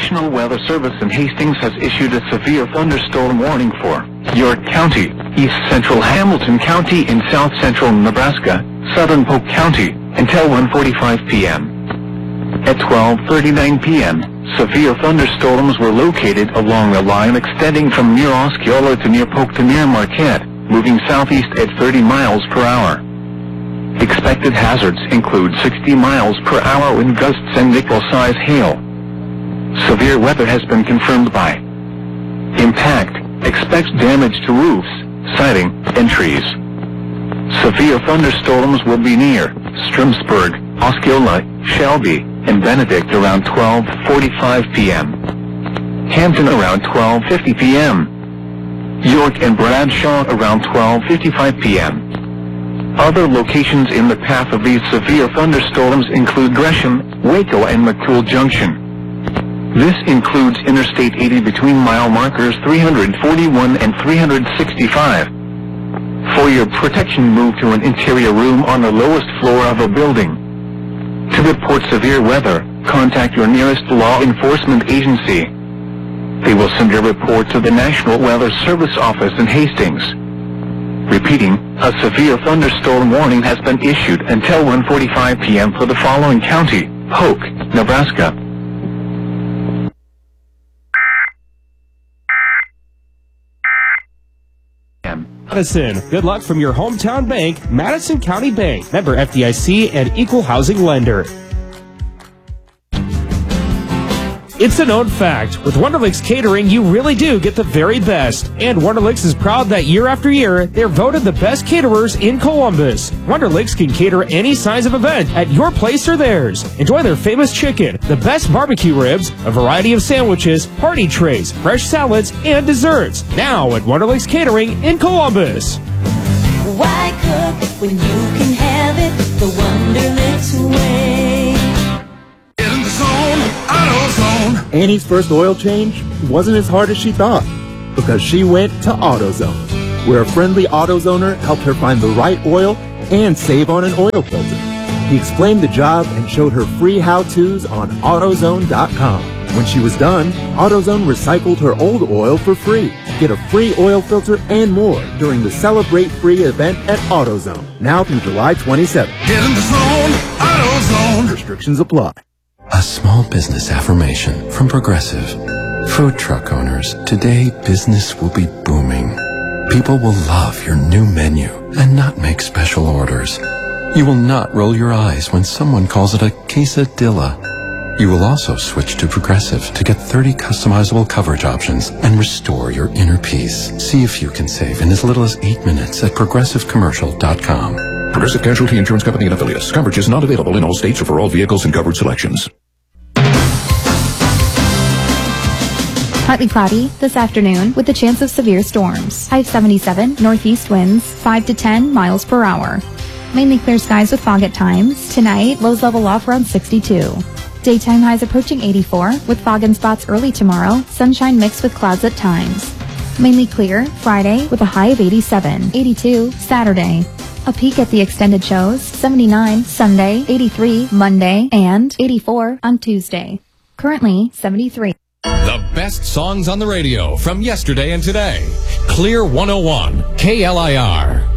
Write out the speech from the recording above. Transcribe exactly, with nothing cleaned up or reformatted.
National Weather Service in Hastings has issued a severe thunderstorm warning for York County, East Central Hamilton County in South Central Nebraska, Southern Polk County, until one forty-five p.m. At twelve thirty-nine p.m., severe thunderstorms were located along a line extending from near Osceola to near Polk to near Marquette, moving southeast at thirty miles per hour. Expected hazards include sixty miles per hour wind gusts and nickel-size hail. Severe weather has been confirmed by impact. Expects damage to roofs, siding, and trees. Severe thunderstorms will be near Stromsburg, Osceola, Shelby, and Benedict around twelve forty-five p.m. Hampton around twelve fifty p.m. York and Bradshaw around twelve fifty-five p.m. Other locations in the path of these severe thunderstorms include Gresham, Waco, and McCool Junction. This includes Interstate eighty between mile markers three forty-one and three sixty-five. For your protection, move to an interior room on the lowest floor of a building. To report severe weather, contact your nearest law enforcement agency. They will send your report to the National Weather Service office in Hastings. Repeating, a severe thunderstorm warning has been issued until one forty-five p.m. for the following county: Polk, Nebraska. Madison, good luck from your hometown bank, Madison County Bank, member F D I C and equal housing lender. It's a known fact. With Wonderlicks Catering, you really do get the very best. And Wonderlicks is proud that year after year, they're voted the best caterers in Columbus. Wonderlicks can cater any size of event at your place or theirs. Enjoy their famous chicken, the best barbecue ribs, a variety of sandwiches, party trays, fresh salads, and desserts. Now at Wonderlicks Catering in Columbus. Why cook when you can have it the Wonderlicks way? In the zone, AutoZone. Annie's first oil change wasn't as hard as she thought because she went to AutoZone, where a friendly AutoZoner helped her find the right oil and save on an oil filter. He explained the job and showed her free how-tos on AutoZone dot com. When she was done, AutoZone recycled her old oil for free. Get a free oil filter and more during the Celebrate Free event at AutoZone, now through July twenty-seventh. Get in the zone, AutoZone. Restrictions apply. A small business affirmation from Progressive. Food truck owners, today business will be booming. People will love your new menu and not make special orders. You will not roll your eyes when someone calls it a quesadilla. You will also switch to Progressive to get thirty customizable coverage options and restore your inner peace. See if you can save in as little as eight minutes at progressive commercial dot com. Progressive Casualty Insurance Company and Affiliates. Coverage is not available in all states or for all vehicles and covered selections. Partly cloudy this afternoon with a chance of severe storms. High of seventy-seven, northeast winds five to ten miles per hour. Mainly clear skies with fog at times. Tonight, lows level off around sixty-two. Daytime highs approaching eighty-four with fog in spots early tomorrow. Sunshine mixed with clouds at times. Mainly clear Friday with a high of eighty-seven. eighty-two Saturday. A peek at the extended shows, seventy-nine Sunday, eighty-three Monday, and eighty-four on Tuesday. Currently, seventy-three. The best songs on the radio from yesterday and today. Clear one oh one, K L I R.